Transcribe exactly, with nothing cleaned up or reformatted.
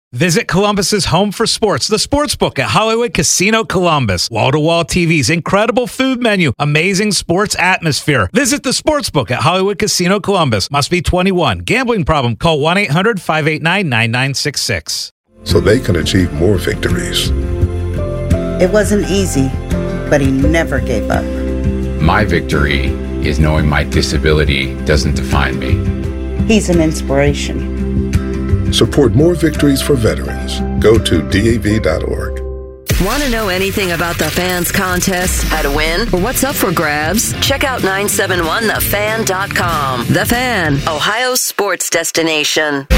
Visit Columbus's home for sports, the Sportsbook at Hollywood Casino Columbus. Wall-to-wall T Vs, incredible food menu, amazing sports atmosphere. Visit the Sportsbook at Hollywood Casino Columbus. Must be twenty-one. Gambling problem? Call one eight hundred five eight nine nine nine six six. So they can achieve more victories. It wasn't easy, but he never gave up. My victory is knowing my disability doesn't define me. He's an inspiration. Support more victories for veterans. Go to D A V dot org. Want to know anything about the Fans contest, how to win, or what's up for grabs? Check out nine seven one the fan dot com. The Fan, Ohio's sports destination.